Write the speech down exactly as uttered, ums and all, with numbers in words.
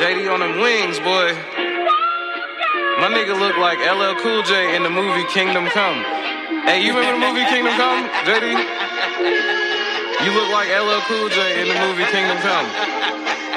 J D on them wings, boy. My nigga look like L L Cool J in the movie Kingdom Come. Hey, you remember the movie Kingdom Come, J D? You look like L L Cool J in the movie Kingdom Come.